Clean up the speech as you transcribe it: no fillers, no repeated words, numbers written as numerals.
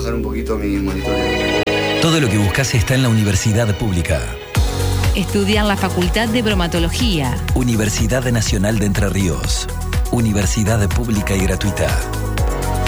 pasar un poquito mi monitoreo. Todo lo que buscas está en la Universidad Pública. Estudia en la Facultad de Bromatología. Universidad Nacional de Entre Ríos. Universidad pública y gratuita.